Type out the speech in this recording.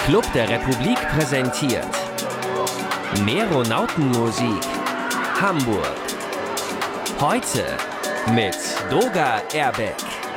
Club der Republik präsentiert Meronautenmusik Hamburg. Heute mit Doga Erbeck.